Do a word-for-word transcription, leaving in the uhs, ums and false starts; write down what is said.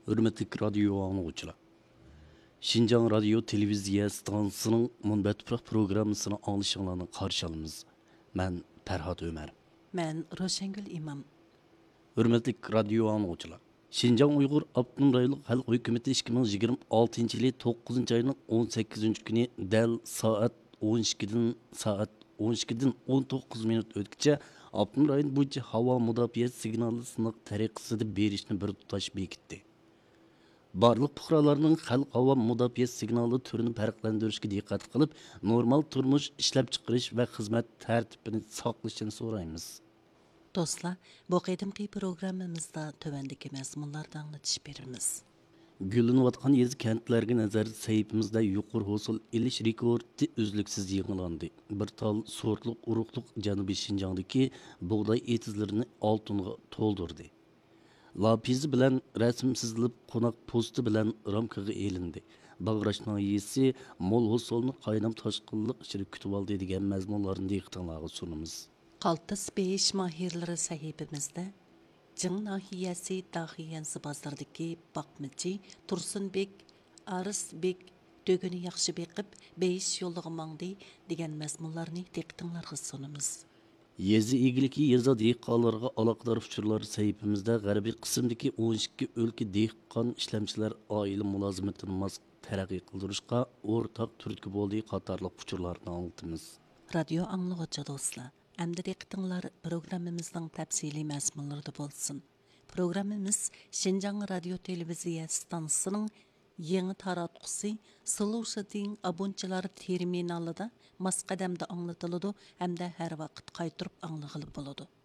Hürmetli radyo anlıqçılar. Şinjan Radyo Televiziya stansiyasının Munbetprak programmasını anlışınlarını qarşı alımız. Ben Ferhat Ömer. Ben Roşengül İmam. Hürmetli radyo anlıqçılar. Şinjan Uyghur Abdunum Rayonluq Halk Hökuməti ikki ming yigirma oltinchi yili to'qqizinchi ayının o'n sakkizinchi kuni dal soat o'n ikkidan soat o'n ikkidan o'n to'qqiz minut o'tkicha Abdunum rayon bo'yicha havo mudofaasi signali sınaq tariqasida berishni bir tutash bekitdi. Barlıq puhralarının xalq havo mudofaasi signali türünü farqlantirishga diqqat qilib, normal turmush ishlab chiqarish va xizmat tartibini saqlashni so'raymiz. Dostlar, bu qedimki programmamizda tövəndiki məzmunlardan anlatış berimiz. Gülünüvatqan yezi kentlərə nəzər səhifimizdə yuqur hosul iliş rekordi üzlüksüz yığılandı. Bir tal sortluq, uruqluq Cənubi Şinjandakı buğday etizlərini altınğa toldurdu. Lapizi bilən rəsm sizilib, qonaq postu bilən ramkağa elindi. Bağraş nahiyesi mol hosolunu qaynam taşqınlıq içeri kütüb aldı degan məzmunlarını diqqətinizə sunumuz. Qaltis besh mahirləri sahifimizdə Cың nahiyəsi Daxiyansı bazardakı Baqmıcı, Tursunbek, Arisbek, Dögünü yaxşı beqib, besh yo'lliğı mangdi degan məzmunlarını diqqətinizə sunumuz. Yezi egiliki yeza dehqonlarga aloqador uchurlar sahifimizda g'arbiy qismdagi o'n ikki o'lka dehqon ishlamchilar oila mulozimatini mas taraqqiy qildirishga o'rtaq turtki bo'ldi qatorliq uchurlarni anlatamiz. Radyo anlıqçı dostlar, əmdə diqqətinizlər proqramımızın təfsili məzmunlarında bolsun. Proqramımız Şinjan Radyo Televiziya stansiyasının yeni taratqusi Solusadin abunchilar terminalida mas qadamda anglatıldı, hamda har vaqt qaytarib anglag'ili bo'ladi.